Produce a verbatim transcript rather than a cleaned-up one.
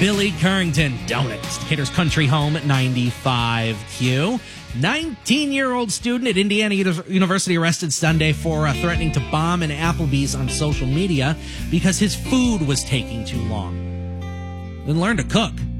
Billy Currington. Donuts. Decatur's Country Home at ninety-five Q. nineteen-year-old student at Indiana University arrested Sunday for uh, threatening to bomb an Applebee's on social media because his food was taking too long. Then learn to cook.